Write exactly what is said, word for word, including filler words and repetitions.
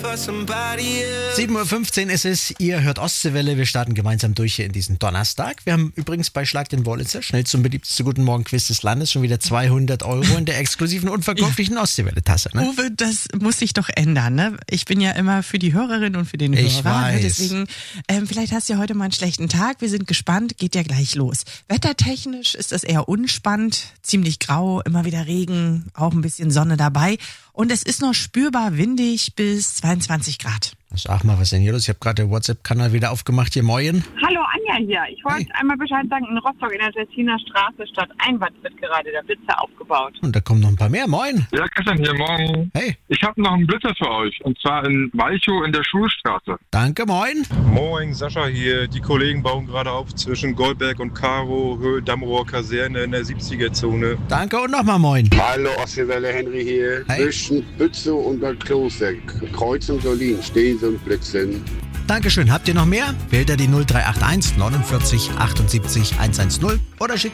sieben Uhr fünfzehn ist es, ihr hört Ostseewelle, wir starten gemeinsam durch hier in diesen Donnerstag. Wir haben übrigens bei Schlag den Wollitzer, schnell zum beliebtesten Guten Morgen Quiz des Landes, schon wieder zweihundert Euro in der exklusiven unverkäuflichen Ostseewelle-Tasse. Ne? Uwe, das muss sich doch ändern, ne? Ich bin ja immer für die Hörerin und für den ich Hörer. Weiß. Ne? Deswegen, ähm, vielleicht hast du ja heute mal einen schlechten Tag, wir sind gespannt, geht ja gleich los. Wettertechnisch ist das eher unspannend, ziemlich grau, immer wieder Regen, auch ein bisschen Sonne dabei. Und es ist noch spürbar windig bis zweiundzwanzig Grad. Sag mal, was ist denn hier los? Ich habe gerade den WhatsApp-Kanal wieder aufgemacht. Hier, moin. Hallo, Anja hier. Ich wollte Hey. einmal Bescheid sagen, in Rostock in der Tessiner Straße Stadt Einbad wird gerade der Blitzer aufgebaut. Und da kommen noch ein paar mehr. Moin. Ja, Christian hier, morgen. Hey. Ich habe noch einen Blitzer für euch. Und zwar in Malchow in der Schulstraße. Danke, moin. Moin, Sascha hier. Die Kollegen bauen gerade auf zwischen Goldberg und Karo, Höhe Dammerower Kaserne in der siebziger-Zone. Danke und nochmal moin. Hallo, Ostseewelle, Henry hier. Hey. Zwischen Bützow und Bad Kloster, Kreuz und Solin, stehen so ein Blitzen. Dankeschön. Habt ihr noch mehr? Wählt ihr die null drei acht eins neunundvierzig achtundsiebzig hundertzehn oder schickt